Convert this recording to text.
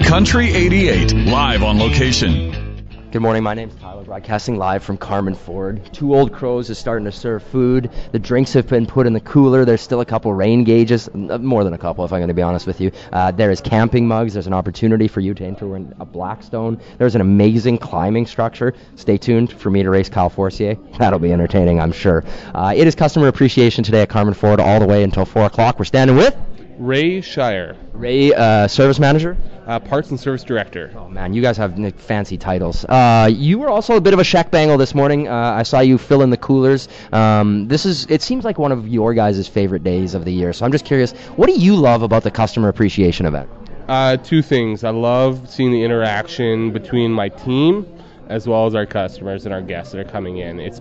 Country 88, live on location. Good morning, my name's Tyler, broadcasting live from Carmen Ford. Two Old Crows is starting to serve food. The drinks have been put in the cooler. There's still a couple rain gauges, more than a couple if I'm going to be honest with you. There is camping mugs. There's an opportunity for you to enter in a Blackstone. There's an amazing climbing structure. Stay tuned for me to race Kyle Forcier. That'll be entertaining, I'm sure. It is customer appreciation today at Carmen Ford all the way until 4 o'clock. We're standing with Ray Shire. Ray, service manager? Parts and service director. Oh, man, you guys have fancy titles. You were also a bit of a Sheck Bangle this morning. I saw you fill in the coolers. It seems like one of your guys' favorite days of the year. So I'm just curious, what do you love about the customer appreciation event? Two things. I love seeing the interaction between my team as well as our customers and our guests that are coming in. It's